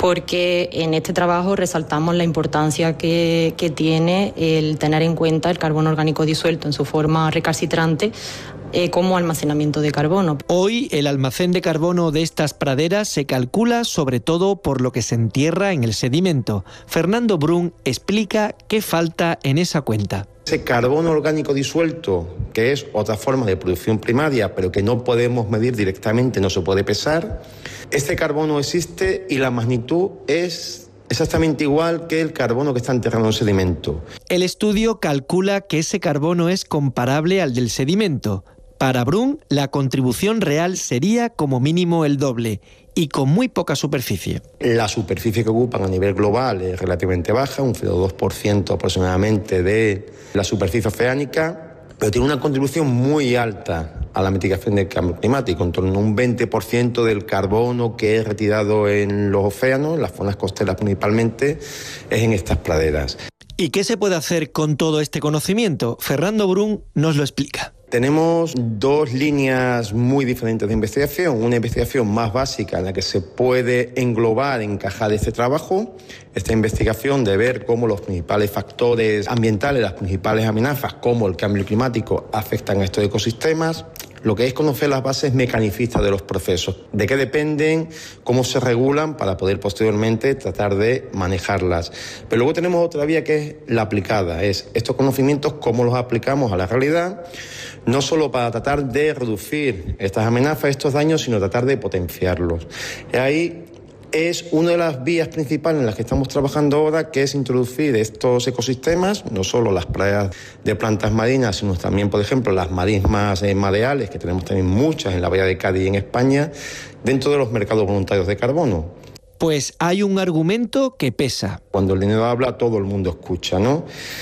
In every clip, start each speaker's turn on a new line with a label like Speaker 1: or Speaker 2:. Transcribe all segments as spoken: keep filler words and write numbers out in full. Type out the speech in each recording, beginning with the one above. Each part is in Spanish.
Speaker 1: porque en este trabajo resaltamos la importancia que, que tiene el tener en cuenta el carbono orgánico disuelto en su forma recalcitrante eh, como almacenamiento de carbono.
Speaker 2: Hoy el almacén de carbono de estas praderas se calcula sobre todo por lo que se entierra en el sedimento. Fernando Brun explica qué falta en esa cuenta.
Speaker 3: Ese carbono orgánico disuelto, que es otra forma de producción primaria, pero que no podemos medir directamente, no se puede pesar, este carbono existe y la magnitud es exactamente igual que el carbono que está enterrado en el sedimento.
Speaker 2: El estudio calcula que ese carbono es comparable al del sedimento. Para Brun, la contribución real sería como mínimo el doble y con muy poca superficie.
Speaker 3: La superficie que ocupan a nivel global es relativamente baja, un cero coma dos por ciento aproximadamente de la superficie oceánica, pero tiene una contribución muy alta a la mitigación del cambio climático, en torno a un veinte por ciento del carbono que es retirado en los océanos, en las zonas costeras principalmente, es en estas praderas.
Speaker 2: ¿Y qué se puede hacer con todo este conocimiento? Fernando Brun nos lo explica.
Speaker 3: Tenemos dos líneas muy diferentes de investigación. Una investigación más básica en la que se puede englobar, encajar este trabajo. Esta investigación de ver cómo los principales factores ambientales, las principales amenazas, como el cambio climático, afectan a estos ecosistemas. Lo que es conocer las bases mecanicistas de los procesos, de qué dependen, cómo se regulan para poder posteriormente tratar de manejarlas. Pero luego tenemos otra vía que es la aplicada, es estos conocimientos, cómo los aplicamos a la realidad, no solo para tratar de reducir estas amenazas, estos daños, sino tratar de potenciarlos. Y ahí es una de las vías principales en las que estamos trabajando ahora, que es introducir estos ecosistemas, no solo las praderas de plantas marinas, sino también, por ejemplo, las marismas eh, mareales, que tenemos también muchas en la bahía de Cádiz y en España, dentro de los mercados voluntarios de carbono.
Speaker 2: Pues hay un argumento que pesa.
Speaker 3: Cuando el dinero habla, todo el mundo escucha, ¿no?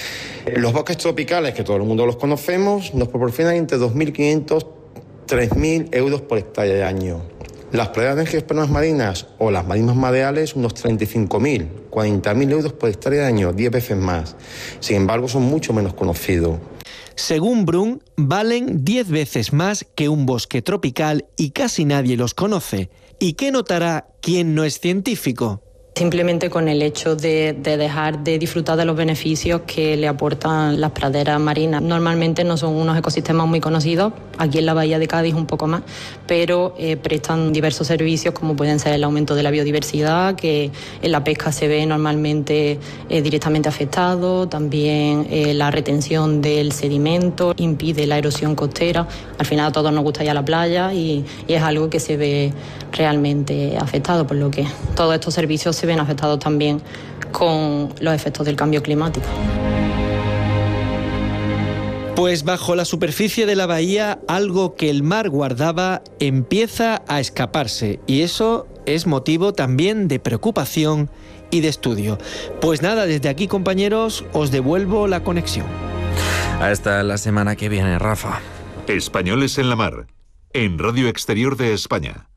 Speaker 3: Los bosques tropicales, que todo el mundo los conocemos, nos proporcionan entre dos mil quinientos y tres mil euros por hectárea de año. Las praderas de angiospermas marinas o las marismas mareales, unos treinta y cinco mil, cuarenta mil euros por hectárea de año, diez veces más. Sin embargo, son mucho menos conocidos.
Speaker 2: Según Brun, valen diez veces más que un bosque tropical y casi nadie los conoce. ¿Y qué notará quien no es científico?
Speaker 1: Simplemente con el hecho de, de dejar de disfrutar de los beneficios que le aportan las praderas marinas. Normalmente no son unos ecosistemas muy conocidos, aquí en la bahía de Cádiz un poco más, pero eh, prestan diversos servicios como pueden ser el aumento de la biodiversidad, que en la pesca se ve normalmente eh, directamente afectado, también eh, la retención del sedimento, impide la erosión costera. Al final a todos nos gusta ir a la playa y, y es algo que se ve realmente afectado, por lo que todos estos servicios se ven afectados también con los efectos del cambio climático.
Speaker 2: Pues bajo la superficie de la bahía, algo que el mar guardaba empieza a escaparse, y eso es motivo también de preocupación y de estudio. Pues nada, desde aquí, compañeros, os devuelvo la conexión.
Speaker 4: Hasta la semana que viene, Rafa.
Speaker 5: Españoles en la Mar, en Radio Exterior de España.